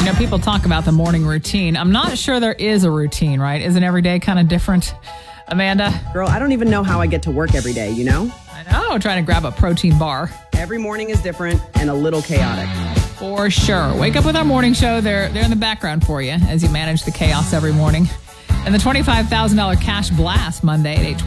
People talk about the morning routine. I'm not sure there is a routine, right? Isn't every day kind of different, Amanda? Girl, I don't even know how I get to work every day, you know? I know, trying to grab a protein bar. Every morning is different and a little chaotic. For sure. Wake up with our morning show. They're in the background for you as you manage the chaos every morning. And the $25,000 cash blast Monday at 8:20.